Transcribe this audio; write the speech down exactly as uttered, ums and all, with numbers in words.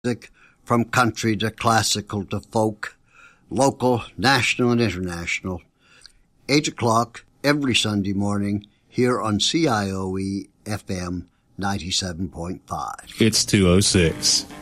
Music from country to classical to folk, local, national and international. Eight o'clock every Sunday morning here on C I O E F M ninety-seven point five. It's two oh six.